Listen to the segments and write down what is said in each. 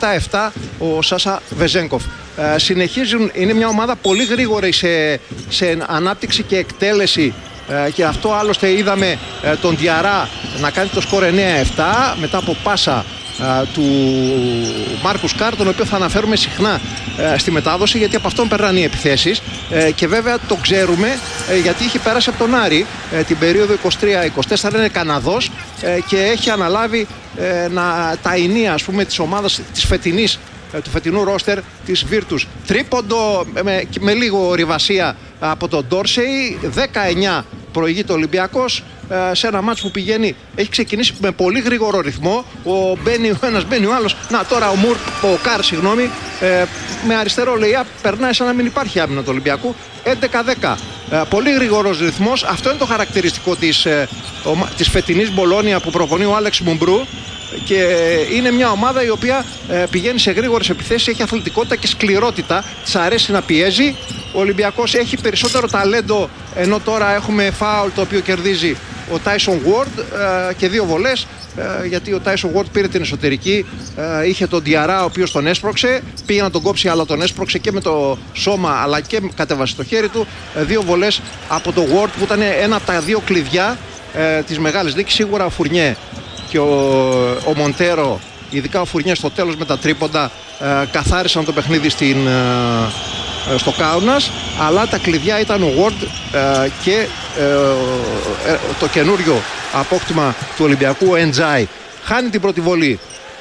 17-7 ο Σάσα Βεζένκοφ. Συνεχίζουν, είναι μια ομάδα πολύ γρήγορη σε ανάπτυξη και εκτέλεση. Και αυτό άλλωστε είδαμε τον Διαρά να κάνει το σκορ 9-7 μετά από πάσα του Μάρκους Κάρ, τον οποίο θα αναφέρουμε συχνά στη μετάδοση, γιατί από αυτόν περνάνε οι επιθέσεις, και βέβαια το ξέρουμε γιατί είχε πέρασει από τον Άρη την περίοδο 23-24, είναι Καναδός και έχει αναλάβει τα ενία, ας πούμε, της ομάδας της φετινής, του φετινού ρόστερ της Virtus. Τρίποντο με λίγο ριβασία από τον Ντόρσεϊ. 19 προηγείται ο Ολυμπιακός σε ένα μάτς που πηγαίνει, έχει ξεκινήσει με πολύ γρήγορο ρυθμό. Ο ένας μπαίνει ο άλλος. Να τώρα ο Κάρ, με αριστερό lay-up περνάει σαν να μην υπάρχει άμυνα του Ολυμπιακού. 11-10. Πολύ γρήγορος ρυθμός. Αυτό είναι το χαρακτηριστικό της φετινής Μπολόνια που προπονεί ο Άλεξ Μουμπρού. Και είναι μια ομάδα η οποία πηγαίνει σε γρήγορες επιθέσεις, έχει αθλητικότητα και σκληρότητα, της αρέσει να πιέζει. Ο Ολυμπιακός έχει περισσότερο ταλέντο, ενώ τώρα έχουμε φάουλ το οποίο κερδίζει ο Τάισον Ward και 2 βολές, γιατί ο Τάισον Ward πήρε την εσωτερική, είχε τον Διαρά ο οποίος τον έσπρωξε, πήγε να τον κόψει αλλά τον έσπρωξε και με το σώμα αλλά και κατέβασε το χέρι του. 2 βολές από τον Ward που ήταν ένα από τα 2 κλειδιά της μεγάλης νίκης. Σίγουρα ο Φουρνιέ και ο Μοντέρο, ειδικά ο Φουρνιέ στο τέλος με τα τρίποντα, καθάρισαν το παιχνίδι στο Κάουνας, αλλά τα κλειδιά ήταν ο Ward και το καινούριο απόκτημα του Ολυμπιακού, ο Εντζάι. Χάνει την πρώτη βολή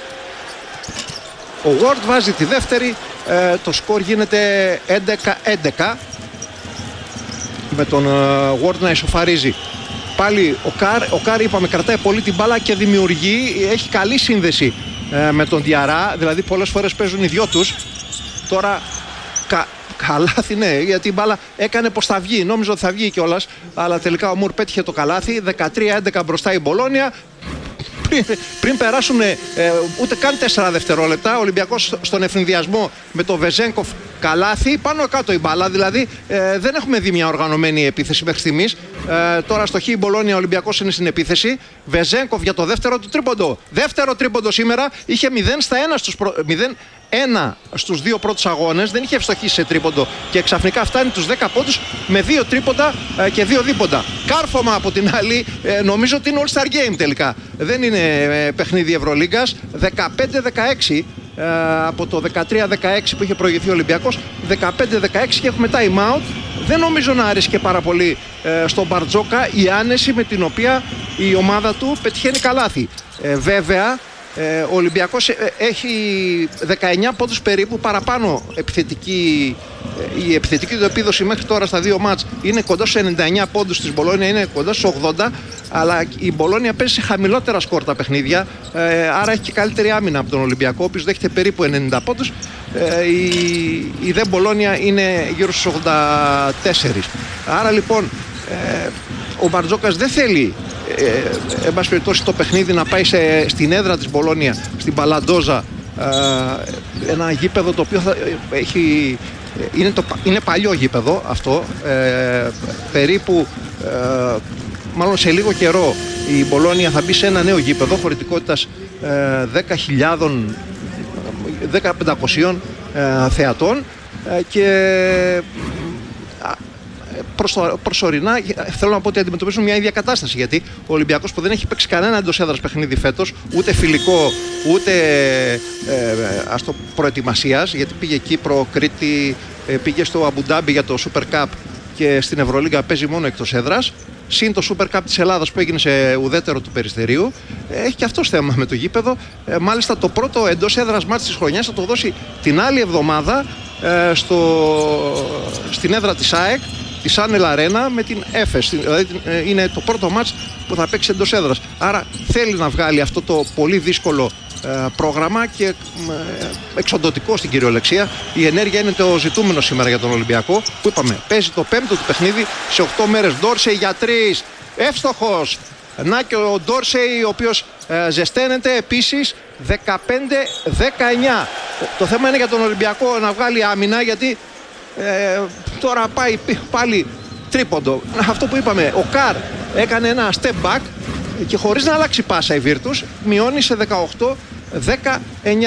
ο Ward, βάζει τη δεύτερη, το σκορ γίνεται 11-11 με τον Ward να ισοφαρίζει. Πάλι ο Κάρ είπαμε κρατάει πολύ την μπάλα και δημιουργεί, έχει καλή σύνδεση με τον Διαρά, δηλαδή πολλές φορές παίζουν οι δυο τους. Τώρα καλάθι, ναι, γιατί η μπάλα έκανε πως θα βγει, νόμιζα ότι θα βγει κιόλας, αλλά τελικά ο Μουρ πέτυχε το καλάθι. 13-11 μπροστά η Μπολόνια. Πριν περάσουν ούτε καν 4 δευτερόλεπτα, ο Ολυμπιακός στον ευνηδιασμό με το Βεζένκοφ καλάθι, πάνω κάτω η μπάλα, δηλαδή δεν έχουμε δει μια οργανωμένη επίθεση μέχρι στιγμής. Τώρα στο Χ η Μπολόνια, ο Ολυμπιακός είναι στην επίθεση. Βεζένκοφ για το δεύτερο του τρίποντο. Δεύτερο τρίποντο σήμερα, είχε 0-1 στους 2 πρώτους αγώνες, δεν είχε ευστοχήσει σε τρίποντο και ξαφνικά φτάνει τους 10 πόντους με 2 τρίποντα και 2 δίποντα. Κάρφωμα από την άλλη, νομίζω ότι είναι All Star Game τελικά. Δεν είναι παιχνίδι Ευρωλίγκας. 15-16 από το 13-16 που είχε προηγηθεί ο Ολυμπιακός. 15-16 και έχουμε time out. Δεν νομίζω να άρεσε και πάρα πολύ στον Μπαρτζόκα η άνεση με την οποία η ομάδα του πετυχαίνει καλάθι. Βέβαια, ο Ολυμπιακός έχει 19 πόντους περίπου παραπάνω επιθετική. Η επιθετική του επίδοση μέχρι τώρα στα 2 μάτς είναι κοντά στους 99 πόντους, της Μπολόνια είναι κοντά στους 80, αλλά η Μπολόνια παίζει σε χαμηλότερα σκορ τα παιχνίδια, άρα έχει και καλύτερη άμυνα από τον Ολυμπιακό, ο οποίος δέχεται περίπου 90 πόντους. Η δε Μπολόνια είναι γύρω στους 84. Άρα λοιπόν ο Μπαρτζόκας δεν θέλει εν πάση περιπτώσει το παιχνίδι να πάει στην έδρα της Μπολόνια, στην Παλαντόζα, ένα γήπεδο το οποίο είναι παλιό γήπεδο αυτό, περίπου μάλλον σε λίγο καιρό η Μπολόνια θα μπει σε ένα νέο γήπεδο χωρητικότητας 10.500 θεατών και προσωρινά θέλω να πω ότι αντιμετωπίζουν μια ίδια κατάσταση, γιατί ο Ολυμπιακός που δεν έχει παίξει κανένα εντός έδρας παιχνίδι φέτος, ούτε φιλικό ούτε προετοιμασίας, γιατί πήγε Κύπρο, Κρήτη, πήγε στο Αμπουντάμπι για το Super Cup και στην Ευρωλίγκα παίζει μόνο εκτός έδρας, συν το Super Cup της Ελλάδας που έγινε σε ουδέτερο του Περιστερίου. Έχει και αυτός θέμα με το γήπεδο. Μάλιστα το πρώτο εντός έδρας μάτς της χρονιάς θα το δώσει την άλλη εβδομάδα στην έδρα της ΑΕΚ, τη Σάνελ Αρένα, με την ΕΦΕΣ. Δηλαδή είναι το πρώτο μάτς που θα παίξει εντός έδρας. Άρα θέλει να βγάλει αυτό το πολύ δύσκολο πρόγραμμα και εξοντωτικό στην κυριολεξία. Η ενέργεια είναι το ζητούμενο σήμερα για τον Ολυμπιακό, που είπαμε παίζει το 5ο του παιχνίδι σε 8 μέρες. Ντόρσεϊ για 3, εύστοχος. Να και ο Ντόρσεϊ ο οποίος ζεσταίνεται επίσης. 15-19. Το θέμα είναι για τον Ολυμπιακό να βγάλει άμυνα, γιατί τώρα πάει πάλι τρίποντο. Αυτό που είπαμε, ο Καρ έκανε ένα step back και χωρίς να αλλάξει πάσα η Virtus μειώνει σε 18-19.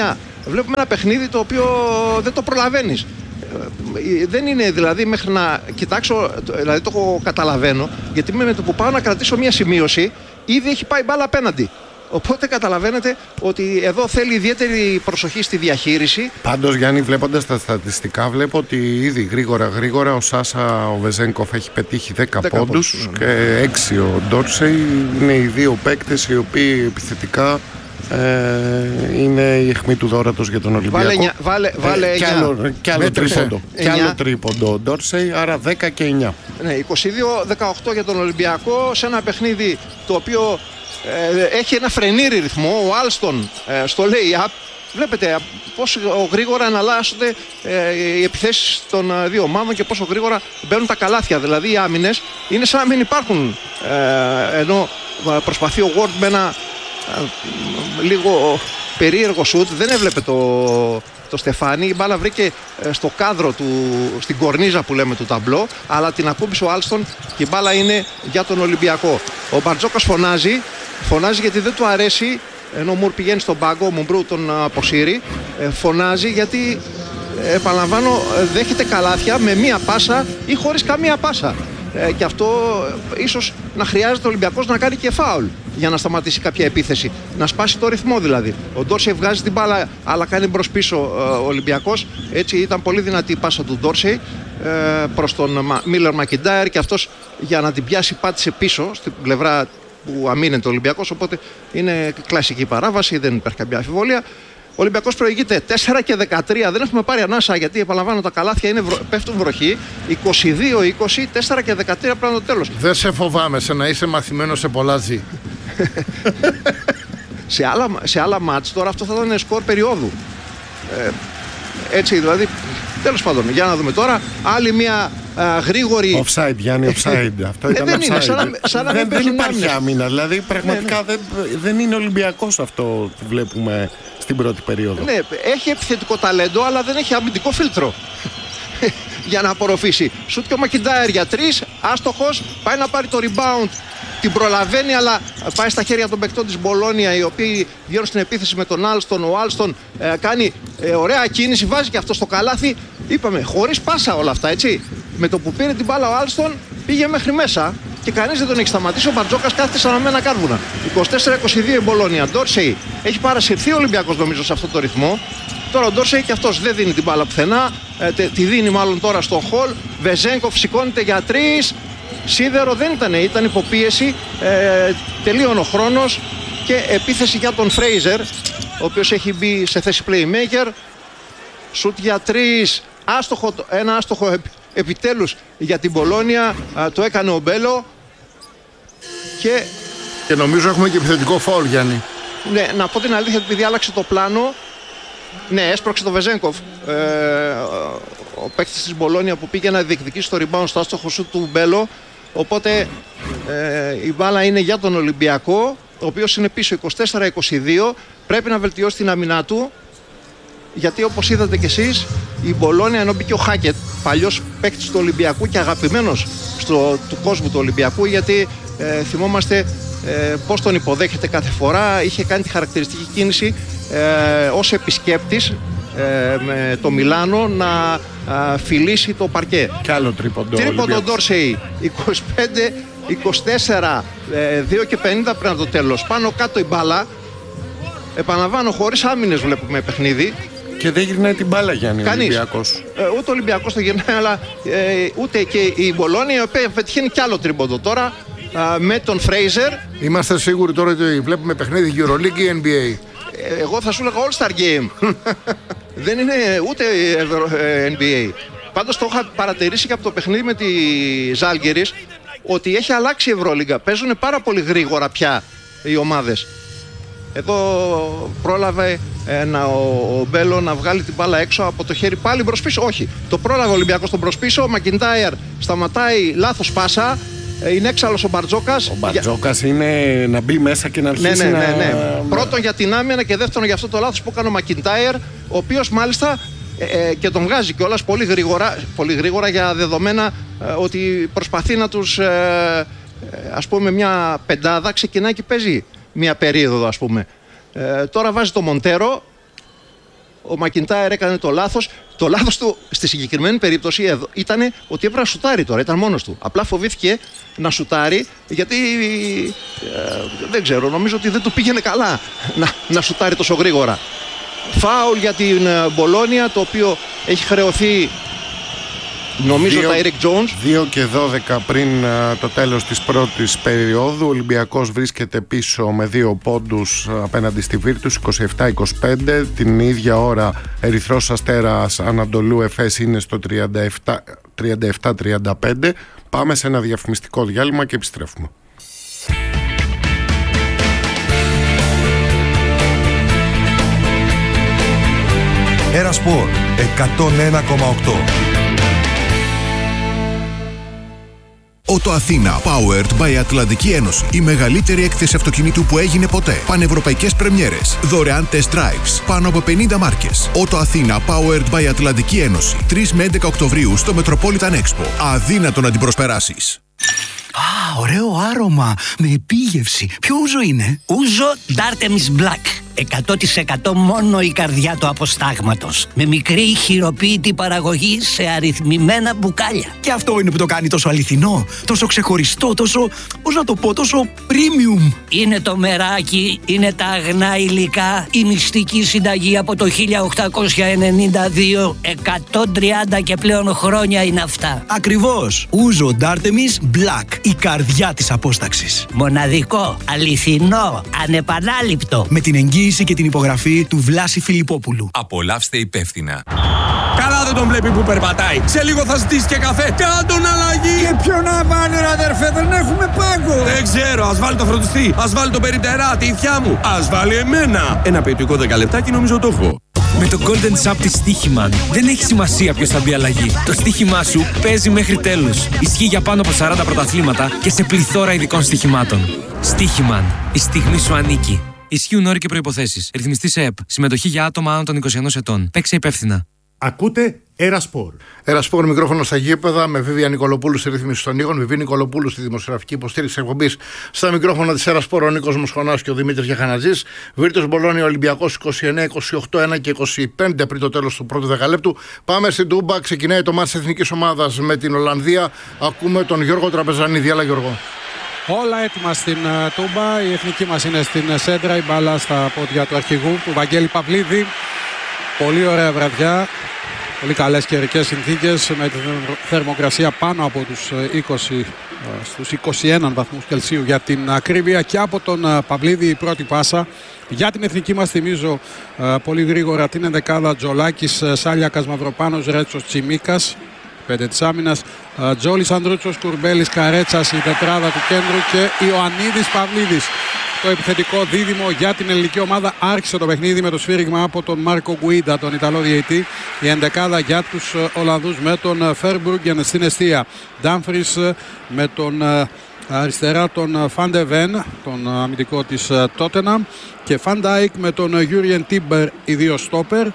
βλέπουμε ένα παιχνίδι το οποίο δεν το προλαβαίνεις. Δεν είναι δηλαδή μέχρι να κοιτάξω, δηλαδή το καταλαβαίνω, γιατί με το που πάω να κρατήσω μια σημείωση, ήδη έχει πάει μπάλα απέναντι. Οπότε καταλαβαίνετε ότι εδώ θέλει ιδιαίτερη προσοχή στη διαχείριση. Πάντως, Γιάννη, βλέποντας τα στατιστικά, βλέπω ότι ήδη γρήγορα ο Σάσα, ο Βεζένκοφ έχει πετύχει 10 πόντους και 6 ο Ντόρσεϊ. Είναι οι δύο παίκτες οι οποίοι επιθετικά είναι η αιχμή του δώρατος για τον Ολυμπιακό. Βάλε κι άλλο τρίποντο. Κι άλλο τρίποντο ο Ντόρσεϊ, άρα 10 και 9. Ναι, 22-18 για τον Ολυμπιακό σε ένα παιχνίδι το οποίο έχει ένα φρενήρι ρυθμό. Ο Άλστον στο lay-up. Βλέπετε πόσο γρήγορα εναλλάσσονται οι επιθέσεις των δύο ομάδων και πόσο γρήγορα μπαίνουν τα καλάθια. Δηλαδή οι άμυνες είναι σαν να μην υπάρχουν, ενώ προσπαθεί ο Ward με ένα λίγο περίεργο σουτ. Δεν έβλεπε το Στεφάνι. Η μπάλα βρήκε στο κάδρο του, στην κορνίζα που λέμε του ταμπλό, αλλά την ακούμπησε ο Άλστον και η μπάλα είναι για τον Ολυμπιακό. Ο Μπαρτζόκας φωνάζει γιατί δεν του αρέσει, ενώ ο Μουρ πηγαίνει στον πάγκο, ο Μουμπρού τον αποσύρει. Φωνάζει γιατί, επαναλαμβάνω, δέχεται καλάθια με μία πάσα ή χωρίς καμία πάσα. Και αυτό ίσως να χρειάζεται ο Ολυμπιακός να κάνει και φάουλ για να σταματήσει κάποια επίθεση, να σπάσει το ρυθμό δηλαδή. Ο Ντόρσεϊ βγάζει την μπάλα, αλλά κάνει μπρος πίσω ο Ολυμπιακός. Έτσι ήταν πολύ δυνατή η πάσα του Ντόρσεϊ προς τον Μίλερ Μακιντάιρ, και αυτός για να την πιάσει πάτησε πίσω στην πλευρά που αμήνεται ο Ολυμπιακός. Οπότε είναι κλασική παράβαση, δεν υπάρχει καμιά αμφιβολία. Ο Ολυμπιακός προηγείται 4 και 13. Δεν έχουμε πάρει ανάσα γιατί, επαναλαμβάνω, τα καλάθια πέφτουν βροχή. 22-20, 4 και 13 πριν το τέλος. Δεν σε φοβάμαι, σε να είσαι μαθημένος σε πολλά ζή. σε άλλα μάτς τώρα αυτό θα ήταν σκορ περίοδου. Έτσι δηλαδή. Τέλος πάντων, για να δούμε τώρα. Άλλη μια γρήγορη. Offside, Γιάννη, offside. Αυτό ήταν δεν offside. Είναι, σαν να δεν υπάρχει άμυνα. Δηλαδή πραγματικά δεν είναι Ολυμπιακός αυτό που βλέπουμε στην πρώτη περίοδο. Ναι, έχει επιθετικό ταλέντο, αλλά δεν έχει αμυντικό φίλτρο για να απορροφήσει. Σουτ και ο Μακιντάιρ για 3, άστοχος, πάει να πάρει το rebound. Την προλαβαίνει, αλλά πάει στα χέρια των παικτών της Μπολόνια, οι οποίοι βγαίνουν στην επίθεση με τον Άλστον. Ο Άλστον κάνει ωραία κίνηση, βάζει και αυτό στο καλάθι. Είπαμε, χωρίς πάσα όλα αυτά, έτσι. Με το που πήρε την μπάλα ο Άλστον πήγε μέχρι μέσα και κανείς δεν τον έχει σταματήσει. Ο Μπαρτζόκας κάθεται σαν αμένα κάρβουνα. 24-22 η Μπολόνια. Ντόρσεϊ έχει παρασυρθεί ο Ολυμπιακός νομίζω σε αυτό το ρυθμό. Τώρα ο Ντόρσεϊ και αυτός δεν δίνει την μπάλα πουθενά. Τη δίνει μάλλον τώρα στο Χολ. Βεζένκοφ σηκώνεται για 3. Σίδερο δεν ήταν υποπίεση. Τελείωνε ο χρόνος και επίθεση για τον Φρέιζερ, ο οποίος έχει μπει σε θέση playmaker. Σουτ για 3. Ένα άστοχο επιτέλους για την Μπολόνια. Το έκανε ο Μπέλο. Και νομίζω έχουμε και επιθετικό φάουλ, Γιάννη. Ναι, να πω την αλήθεια, επειδή άλλαξε το πλάνο. Ναι, έσπρωξε το Βεζένκοφ, ο παίκτης της Μπολόνια, που πήγε να διεκδικήσει το rebound στο άστοχο σουτ του Μπέλο. Οπότε η μπάλα είναι για τον Ολυμπιακό, ο οποίος είναι πίσω 24-22. Πρέπει να βελτιώσει την άμυνά του, γιατί όπως είδατε κι εσείς, η Μπολόνια, ενώ μπήκε ο Χάκετ, παλιός παίκτης του Ολυμπιακού και αγαπημένος του κόσμου του Ολυμπιακού, γιατί θυμόμαστε πώς τον υποδέχεται κάθε φορά. Είχε κάνει τη χαρακτηριστική κίνηση ως επισκέπτης με το Μιλάνο να φιλήσει το παρκέ. Κι άλλο τρίποντο. Τρίποντο Ντόρσεϊ 25-24, 2 και 50 πριν από το τέλος. Πάνω κάτω η μπάλα. Επαναλαμβάνω, χωρίς άμυνες βλέπουμε παιχνίδι. Και δεν γυρνάει την μπάλα, Γιάννη, ο Ολυμπιακός. Ούτε ο Ολυμπιακός το γυρνάει, αλλά ούτε και η Μπολόνια, η οποία πετυχαίνει κι άλλο τρίποντο τώρα με τον Φρέιζερ. Είμαστε σίγουροι τώρα ότι βλέπουμε παιχνίδι EuroLeague ή NBA? Εγώ θα σου έλεγα All-Star Game. Δεν είναι ούτε NBA. Πάντως το είχα παρατηρήσει και από το παιχνίδι με τη Ζάλγκιρις, ότι έχει αλλάξει η Ευρωλίγκα. Παίζουν πάρα πολύ γρήγορα πια οι ομάδες. Εδώ πρόλαβε ο Μπέλο να βγάλει την μπάλα έξω από το χέρι, πάλι μπρος πίσω. Όχι, το πρόλαβε ο Ολυμπιακός τον μπρος πίσω. Ο Μακιντάιρ σταματάει, λάθος πάσα. Είναι έξαλλος ο Μπαρτζόκας. Ο Μπαρτζόκας είναι να μπει μέσα και να αρχίσει ναι. Πρώτον για την άμυνα και δεύτερον για αυτό το λάθος που έκανε ο Μακιντάιρ, ο οποίος μάλιστα και τον βγάζει κιόλας πολύ γρήγορα για δεδομένα ότι προσπαθεί να τους ας πούμε μια πεντάδα, ξεκινάει και παίζει μια περίοδο, ας πούμε. Τώρα βάζει το Μοντέρο, ο Μακιντάιρ έκανε το λάθος. Το λάθος του στη συγκεκριμένη περίπτωση ήταν ότι έπρεπε να σουτάρει τώρα, ήταν μόνος του. Απλά φοβήθηκε να σουτάρει, γιατί δεν ξέρω, νομίζω ότι δεν του πήγαινε καλά να σουτάρει τόσο γρήγορα. Φάουλ για την Μπολόνια, το οποίο έχει χρεωθεί, νομίζω, τα Eric Jones. 2 και 12 πριν το τέλος της πρώτης περίοδου. Ο Ολυμπιακός βρίσκεται πίσω με 2 πόντους απέναντι στη Βίρτους, 27-25. Την ίδια ώρα Ερυθρός Αστέρας Ανατολού Εφές είναι στο 37-35. Πάμε σε ένα διαφημιστικό διάλειμμα και επιστρέφουμε. Ερασπορ 101,8. Ότο Αθήνα, powered by Ατλαντική Ένωση. Η μεγαλύτερη έκθεση αυτοκινήτου που έγινε ποτέ. Πανευρωπαϊκές πρεμιέρες. Δωρεάν test drives. Πάνω από 50 μάρκες. Ότο Αθήνα, powered by Ατλαντική Ένωση. 3 με 11 Οκτωβρίου στο Metropolitan Expo. Αδύνατο να την προσπεράσεις. Ωραίο άρωμα, με επίγευση. Ποιο ούζο είναι? Ούζο Dartemis Black. 100% μόνο η καρδιά του αποστάγματος. Με μικρή χειροποίητη παραγωγή σε αριθμημένα μπουκάλια. Και αυτό είναι που το κάνει τόσο αληθινό, τόσο ξεχωριστό, τόσο, πώς να το πω, τόσο premium. Είναι το μεράκι, είναι τα αγνά υλικά, η μυστική συνταγή από το 1892. 130 και πλέον χρόνια είναι αυτά. Ακριβώς. Ούζο Dartemis Black, η καρδιά της απόσταξης. Μοναδικό, αληθινό, ανεπανάληπτο. Με την εγγύηση και την υπογραφή του Βλάση Φιλιππόπουλου. Απολαύστε υπεύθυνα. Καλά δεν τον βλέπει που περπατάει. Σε λίγο θα ζητήσει και καφέ. Κάντον αλλαγή. Και ποιο να βάλει, ρε αδερφέ, δεν έχουμε πάγκο. Δεν ξέρω, ας βάλει το φροντιστή. Ας βάλει το περιπτερά, τη ηθιά μου. Ας βάλει εμένα. Ένα ποιητικό 10 λεπτάκι νομίζω το έχω. Με το Golden Sub της Στοίχημαν δεν έχει σημασία ποιος θα μπει αλλαγή. Το στοίχημά σου παίζει μέχρι τέλους. Ισχύει για πάνω από 40 πρωταθλήματα και σε πληθώρα ειδικών στοιχημάτων. Στοίχημαν. Η στιγμή σου ανήκει. Ισχύουν όροι και προϋποθέσεις. Ρυθμιστή σε ΕΠ. Συμμετοχή για άτομα άνω των 21 ετών. Παίξε υπεύθυνα. Ακούτε Ερασπορ. Ερασπορ, μικρόφωνο στα γήπεδα, με Βίβια Νικολοπούλου στη ρύθμιση των ήχων, Βιβί Νικολοπούλου στη δημοσιογραφική υποστήριξη εκπομπής. Στα μικρόφωνα της Ερασπορ, ο Νίκος Μοσχονάς και ο Δημήτρης Γιαχανατζής. Βίρτους Μπολόνια, Ολυμπιακός 29-28, 1 και 25 πριν το τέλος του πρώτου δεκαλέπτου. Πάμε στην Τούμπα, ξεκινάει το μάτς της εθνικής ομάδας με την Ολλανδία. Ακούμε τον Γιώργο Τραπεζανίδη. Έλα, Γιώργο. Όλα έτοιμα στην Τούμπα. Η εθνική μας είναι στην σέντρα. Η μπάλα στα πόδια του αρχηγού, του Βαγγέλη Παυλίδη. Πολύ ωραία βραδιά. Πολύ καλές καιρικές συνθήκες, με τη θερμοκρασία πάνω από τους 20 στους 21 βαθμούς Κελσίου για την ακρίβεια. Και από τον Παυλίδη η πρώτη πάσα για την εθνική μας. Θυμίζω πολύ γρήγορα την ενδεκάδα: Τζολάκης, Σάλιακας, Μαυροπάνος, Ρέτσος, Τσιμίκας. 5 της άμυνας, Τζόλης, Ανδρούτσος, Κουρμπέλης, Καρέτσας, η τετράδα του κέντρου και Ιωαννίδης, Παυλίδης. Το επιθετικό δίδυμο για την ελληνική ομάδα. Άρχισε το παιχνίδι με το σφύριγμα από τον Μάρκο Γκουίντα, τον Ιταλό διαιτητή. Η ενδεκάδα για τους Ολλανδούς με τον Φέρμπουργκεν στην εστία. Ντάμφρις με τον αριστερά τον Φαντε Βεν, τον αμυντικό της Τότεναμ, και Φαντάικ με τον Γιούριεν Τίμπερ, οι δύο στόπερ.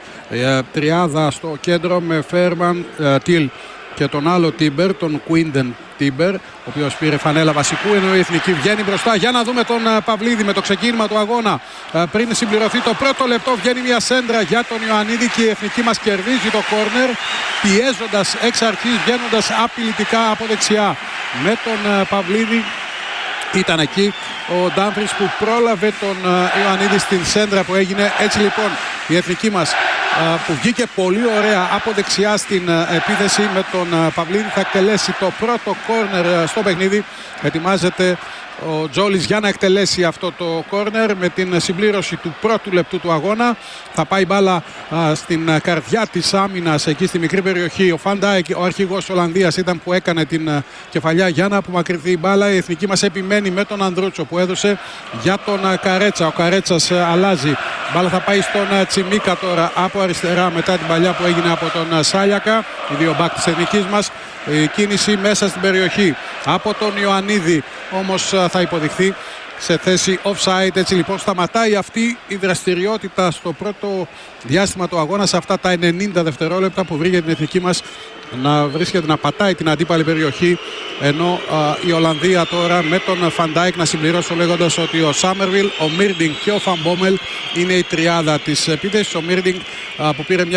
Τριάδα στο κέντρο με Φέρμαν, Τιλ και τον άλλο Τίμπερ, τον Κουίντεν Τίμπερ, ο οποίος πήρε φανέλα βασικού, ενώ η εθνική βγαίνει μπροστά. Για να δούμε τον Παυλίδη με το ξεκίνημα του αγώνα. Πριν συμπληρωθεί το πρώτο λεπτό, βγαίνει μια σέντρα για τον Ιωαννίδη και η εθνική μας κερδίζει το κόρνερ, πιέζοντας εξ αρχής, βγαίνοντας απειλητικά από δεξιά με τον Παυλίδη. Ήταν εκεί ο Ντάμφρις που πρόλαβε τον Ιωαννίδη στην σέντρα που έγινε. Έτσι λοιπόν η εθνική μας, που βγήκε πολύ ωραία από δεξιά στην επίθεση με τον Παυλίδη, θα εκτελέσει το πρώτο κόρνερ στο παιχνίδι. Ετοιμάζεται ο Τζόλης για να εκτελέσει αυτό το κόρνερ με την συμπλήρωση του πρώτου λεπτού του αγώνα. Θα πάει μπάλα στην καρδιά της άμυνας, εκεί στη μικρή περιοχή. Ο Φαντάικ, ο αρχηγός Ολλανδίας, ήταν που έκανε την κεφαλιά για να απομακρυνθεί η μπάλα. Η εθνική μας επιμένει με τον Ανδρούτσο που έδωσε για τον Καρέτσα. Ο Καρέτσας αλλάζει. Μπάλα θα πάει στον Τσιμίκα τώρα από αριστερά μετά την παλιά που έγινε από τον Σάλιακα. Οι δύο μπακ της εθνικής μας. Η κίνηση μέσα στην περιοχή από τον Ιωαννίδη, όμως θα υποδειχθεί σε θέση offside. Έτσι λοιπόν σταματάει αυτή η δραστηριότητα στο πρώτο διάστημα του αγώνα, σε αυτά τα 90 δευτερόλεπτα που βρήκε την εθνική μας να βρίσκεται να πατάει την αντίπαλη περιοχή, ενώ η Ολλανδία τώρα με τον Φαντάικ, να συμπληρώσω λέγοντας ότι ο Σάμερβιλ, ο Μίρντινγκ και ο Φαν Μπόμελ είναι η τριάδα της επίθεσης. Ο Μίρντινγκ που πήρε μια